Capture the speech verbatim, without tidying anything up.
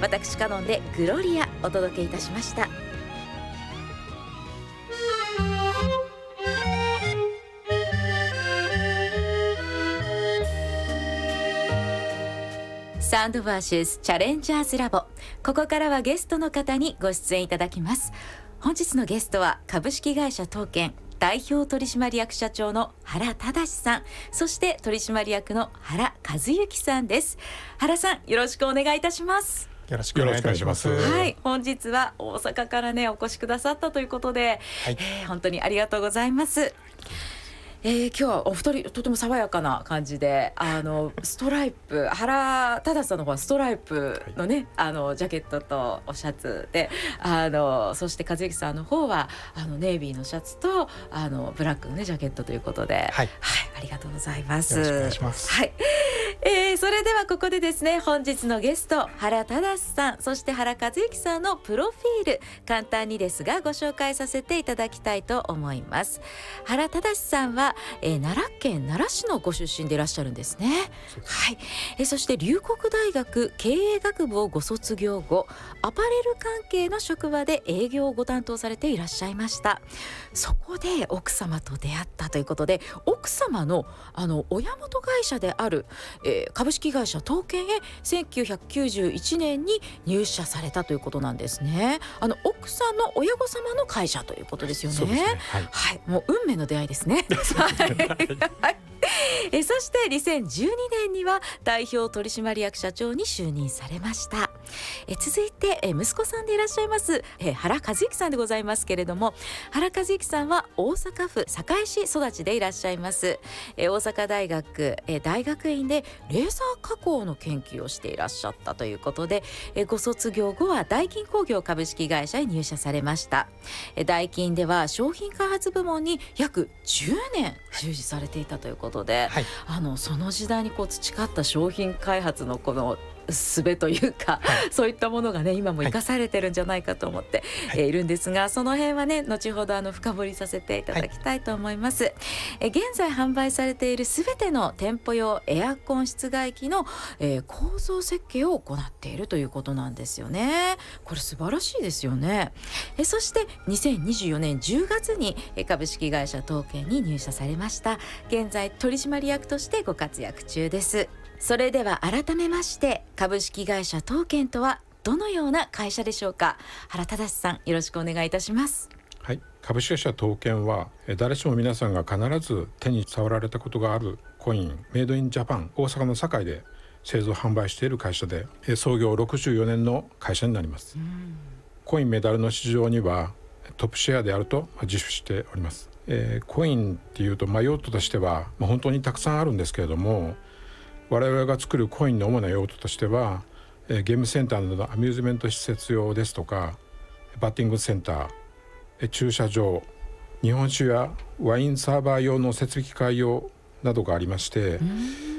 私カノンでグロリアお届けいたしました。サウンドバーシスチャレンジャーズラボ、ここからはゲストの方にご出演いただきます。本日のゲストは株式会社東建代表取締役社長の原忠さん、そして取締役の原和幸さんです。原さん、よろしくお願いいたします。 よろしくお願いいたします。 はい、本日は大阪からねお越しくださったということで、はい、えー、本当にありがとうございます。えー、今日はお二人とても爽やかな感じで、あのストライプ、原忠さんの方はストライプのね、はい、あのジャケットとおシャツで、あのそして和幸さんの方はあのネイビーのシャツとあのブラックのねジャケットということで、はい、はい、ありがとうございます。 よろしくお願いします。 はい、えー、それではここでですね、本日のゲスト原忠さん、そして原和幸さんのプロフィール、簡単にですがご紹介させていただきたいと思います。原忠さんは、えー、奈良県奈良市のご出身でいらっしゃるんですね。はい、えー、そして龍谷大学経営学部をご卒業後、アパレル関係の職場で営業をご担当されていらっしゃいました。そこで奥様と出会ったということで、奥様のあの親元会社である、えー、株式会社東建へせんきゅうひゃくきゅうじゅういちねんに入社されたということなんですね。あの奥さんの親御様の会社ということですよね。 そうですね、はい、 はい、もう運命の出会いですね。はいえそしてにせんじゅうにねんには代表取締役社長に就任されました。え続いてえ息子さんでいらっしゃいますえ原和幸さんでございますけれども、原和幸さんは大阪府堺市育ちでいらっしゃいます。え大阪大学え大学院でレーザー加工の研究をしていらっしゃったということで、えご卒業後はダイキン工業株式会社へ入社されました。えダイキンでは商品開発部門に約じゅうねん従事されていたということで、はい、あのその時代にこう培った商品開発のこの術というか、はい、そういったものがね今も生かされてるんじゃないかと思って、はいえー、いるんですが、その辺はね後ほどあの深掘りさせていただきたいと思います。はい、え現在販売されているすべての店舗用エアコン室外機の、えー、構造設計を行っているということなんですよね。これ素晴らしいですよね。えそしてにせんにじゅうよねんじゅうがつに株式会社東建に入社されました。現在取締役としてご活躍中です。それでは改めまして、株式会社東建とはどのような会社でしょうか。原忠さん、よろしくお願いいたします。 はい、株式会社東建は誰しも皆さんが必ず手に触られたことがあるコインメイドインジャパン、大阪の堺で製造販売している会社で、創業ろくじゅうよねんの会社になります。コインメダルの市場にはトップシェアであると自負しております。えー、コインっていうと、まあ、用途としては、まあ、本当にたくさんあるんですけれども、我々が作るコインの主な用途としては、えー、ゲームセンターなどのアミューズメント施設用ですとか、バッティングセンター、えー、駐車場、日本酒やワインサーバー用の設備機械用などがありまして、